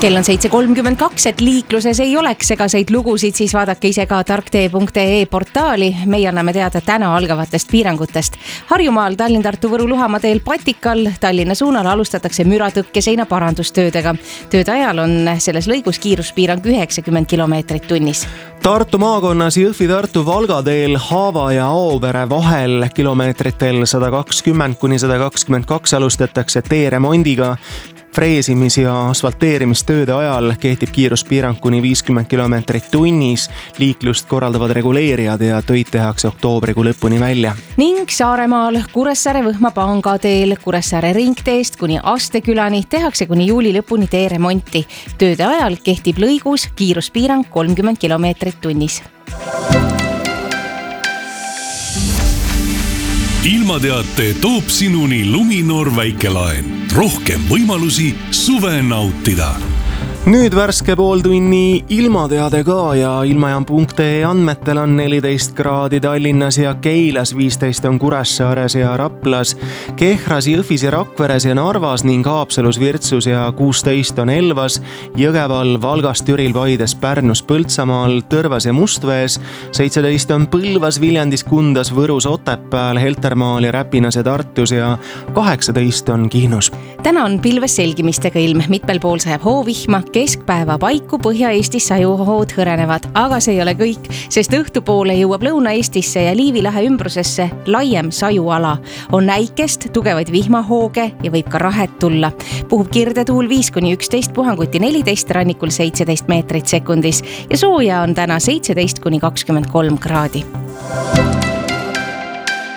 Kell on 7.32, et liikluses ei oleks segaseid lugusid, siis vaadake ise ka tarktee.ee portaali. Meie anname teada täna algavatest piirangutest. Harjumaal Tallinn-Tartu Võru Luhamaa teel Patikal Tallinna suunal alustatakse müratõkkeseina parandustöödega. Tööde ajal on selles lõigus kiiruspiirang 90 kilomeetrit tunnis. Tartu maakonnas Jõhvi-Tartu Valga teel Haava ja Auvere vahel kilomeetritel 120–122 alustatakse teeremondiga. Freesimis- ja asfalteerimistööde ajal kehtib kiiruspiirang kuni 50 kilomeetrit tunnis. Liiklust korraldavad reguleerijad ja töid tehakse oktoobrikuu lõpuni välja. Ning Saaremaal Kuressaare-Võhma panga teel Kuressaare ringteest kuni Astekülani tehakse kuni juuli lõpuni teeremonti. Tööde ajal kehtib lõigus kiiruspiirang 30 kilomeetrit tunnis. Ilmateate toob sinuni Luminor väikelaen. Rohkem võimalusi suve nautida. Nüüd värske pooltunni ilmateade ka ja ilmajaam.ee andmetel on 14 kraadi Tallinnas ja Keilas, 15 on Kuressaares ja Raplas, Kehras, Jõhvis ja Rakveres ja Narvas ning Haapsalus, Virtsus ja 16 on Elvas, Jõgeval, Valgas, Türil, Paides, Pärnus, Põltsamaal, Tõrvas ja Mustvees, 17 on Põlvas, Viljandis, Kundas, Võrus, Otepääl, Heltermaal ja Räpinas ja Tartus ja 18 on Kihnus. Täna on pilves selgimistega ilm, mitmel pool sajab hoovihma, keskpäeva paiku Põhja-Eestis sajuhood hõrenevad, aga see ei ole kõik, sest õhtupoole jõuab Lõuna-Eestisse ja Liivi lahe ümbrusesse laiem sajuala. On näikest, tugevaid vihmahooge ja võib ka rahet tulla. Puhub kirdetuul 5–11, puhanguti 14, rannikul 17 meetrit sekundis ja sooja on täna 17–23 kraadi.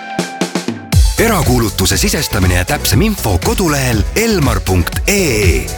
Erakuulutuse sisestamine ja täpsem info kodulehel elmar.ee.